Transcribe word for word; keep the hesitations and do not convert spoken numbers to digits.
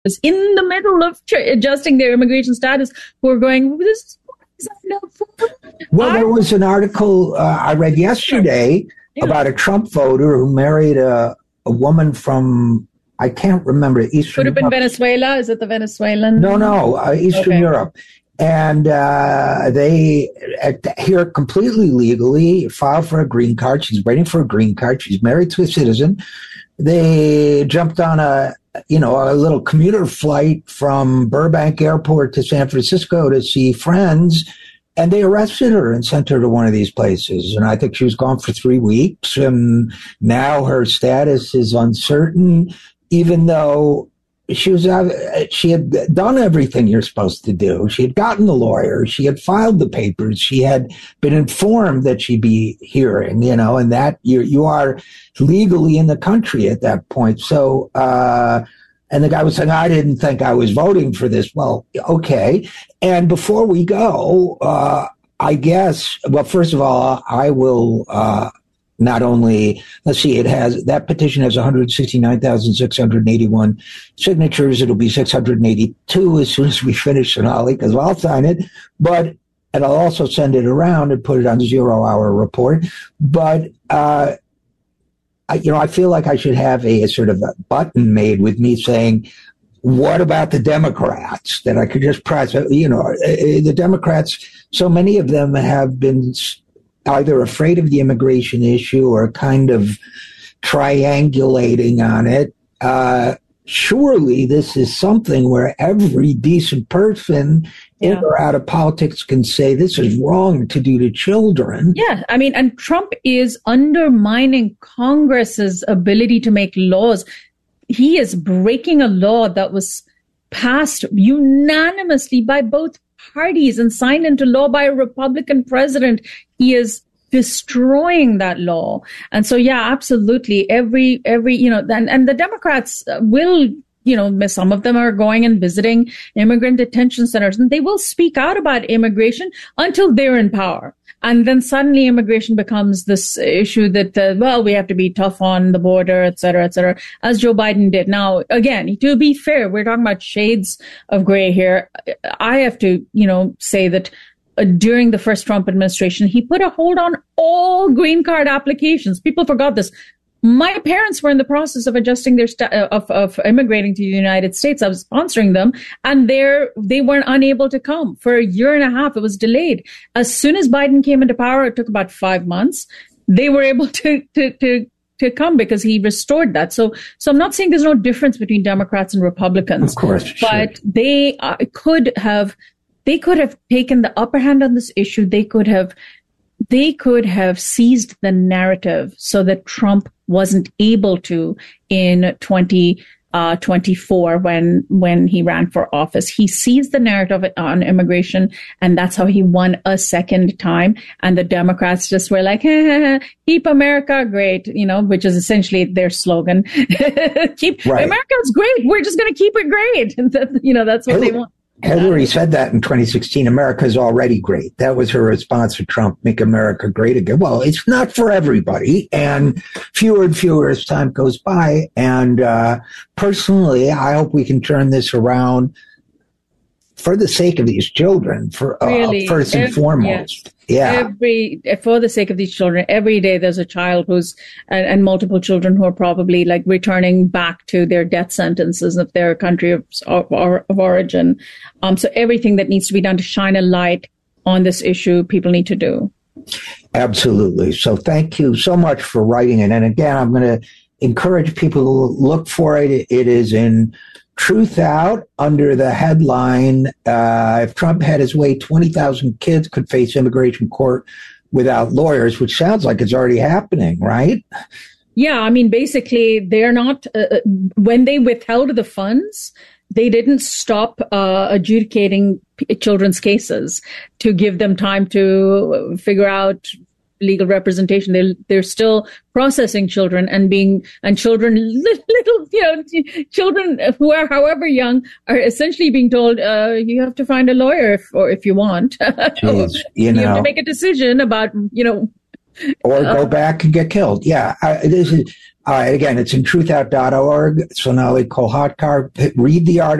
in the middle of tr- adjusting their immigration status who are going, this is Well, I, there was an article uh, I read yesterday yeah. about a Trump voter who married a, a woman from, I can't remember, Eastern Could have been Europe. Venezuela. Is it the Venezuelan? No, no, uh, Eastern okay. Europe. And uh, they, uh, here completely legally, filed for a green card. She's waiting for a green card. She's married to a citizen. They jumped on a, you know, a little commuter flight from Burbank Airport to San Francisco to see friends. And they arrested her and sent her to one of these places. And I think she was gone for three weeks. And now her status is uncertain, even though she was, she had done everything you're supposed to do. She had gotten the lawyer. She had filed the papers. She had been informed that she'd be hearing, you know, and that you you are legally in the country at that point. So, uh, and the guy was saying, I didn't think I was voting for this. Well, okay. And before we go, uh, I guess, well, first of all, I will, uh, not only, let's see, it has, that petition has one hundred sixty-nine thousand six hundred eighty-one signatures. It'll be six hundred eighty-two as soon as we finish Sonali, because I'll sign it. But, and I'll also send it around and put it on the zero hour report. But, uh, I, you know, I feel like I should have a, a sort of a button made with me saying, what about the Democrats? That I could just press, you know, the Democrats, so many of them have been either afraid of the immigration issue or kind of triangulating on it. Uh, surely this is something where every decent person in yeah. or out of politics can say this is wrong to do to children. Yeah, I mean, and Trump is undermining Congress's ability to make laws. He is breaking a law that was passed unanimously by both parties and signed into law by a Republican president. He is destroying that law. And so, yeah, absolutely. Every, every, you know, and, and the Democrats will, you know, some of them are going and visiting immigrant detention centers, and they will speak out about immigration until they're in power. And then suddenly immigration becomes this issue that, uh, well, we have to be tough on the border, et cetera, et cetera, as Joe Biden did. Now, again, to be fair, we're talking about shades of gray here. I have to, you know, say that uh, during the first Trump administration, he put a hold on all green card applications. People forgot this. My parents were in the process of adjusting their st- of of immigrating to the United States. I was sponsoring them, and they they weren't unable to come for a year and a half. It was delayed. As soon as Biden came into power, it took about five months. They were able to to to to come because he restored that. So so I'm not saying there's no difference between Democrats and Republicans, of course, but sure. they uh, could have they could have taken the upper hand on this issue. They could have. They could have seized the narrative so that Trump wasn't able to in twenty twenty-four when when he ran for office. He seized the narrative on immigration, and that's how he won a second time. And the Democrats just were like, keep America great, you know, which is essentially their slogan. keep right. America's great. We're just going to keep it great. And that, you know, that's what Hillary, they want. Hillary said that in twenty sixteen, America's already great. That was her response to Trump, make America great again. Well, it's not for everybody, and fewer and fewer as time goes by. And uh, personally, I hope we can turn this around for the sake of these children, for uh, really? first and Every, foremost. Yeah. yeah. Every, for the sake of these children, every day there's a child who's, and, and multiple children who are probably like returning back to their death sentences of their country of, of, of origin. Um, so everything that needs to be done to shine a light on this issue, people need to do. Absolutely. So thank you so much for writing it. And again, I'm going to encourage people to look for it. It is in Truth Out under the headline, uh, if Trump had his way, twenty thousand kids could face immigration court without lawyers, which sounds like it's already happening, right? Yeah, I mean, basically, they're not, uh, when they withheld the funds, they didn't stop uh, adjudicating p- children's cases to give them time to figure out legal representation. They're, they're still processing children and being, and children, little, little, you know, children who are however young are essentially being told, uh, you have to find a lawyer if, or if you want. Jeez, you, you know, have to make a decision about, you know, or go back and get killed. Yeah, I, this is Uh, again, it's in truthout dot org. Sonali Kolhatkar. Read the article.